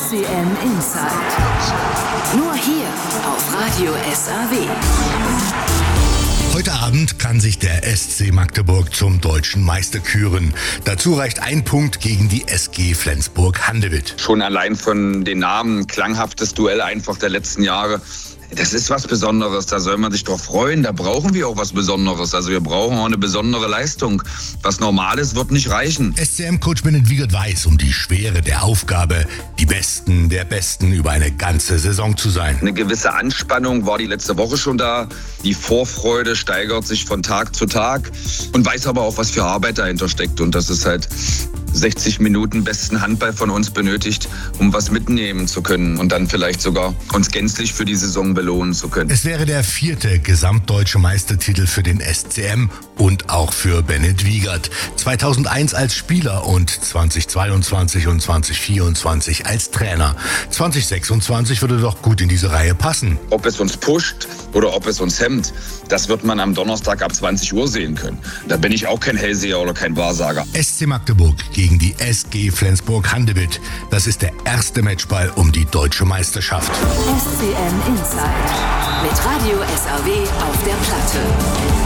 FCM Inside. Nur hier auf Radio SAW. Heute Abend kann sich der SC Magdeburg zum deutschen Meister küren. Dazu reicht ein Punkt gegen die SG Flensburg-Handewitt. Schon allein von den Namen, klanghaftes Duell einfach der letzten Jahre. Das ist was Besonderes, da soll man sich drauf freuen. Da brauchen wir auch was Besonderes. Also wir brauchen auch eine besondere Leistung. Was Normales wird nicht reichen. SCM-Coach Bennett Wiegert weiß um die Schwere der Aufgabe, die Besten der Besten über eine ganze Saison zu sein. Eine gewisse Anspannung war die letzte Woche schon da. Die Vorfreude steigert sich von Tag zu Tag und weiß aber auch, was für Arbeit dahinter steckt. Und das ist halt 60 Minuten besten Handball von uns benötigt, um was mitnehmen zu können und dann vielleicht sogar uns gänzlich für die Saison belohnen zu können. Es wäre der 4. gesamtdeutsche Meistertitel für den SCM und auch für Bennett Wiegert. 2001 als Spieler und 2022 und 2024 als Trainer. 2026 würde doch gut in diese Reihe passen. Ob es uns pusht oder ob es uns hemmt, das wird man am Donnerstag ab 20 Uhr sehen können. Da bin ich auch kein Hellseher oder kein Wahrsager. SC Magdeburg gegen die SG Flensburg-Handewitt. Das ist der erste Matchball um die deutsche Meisterschaft. FCM Inside mit Radio SAW auf der Platte.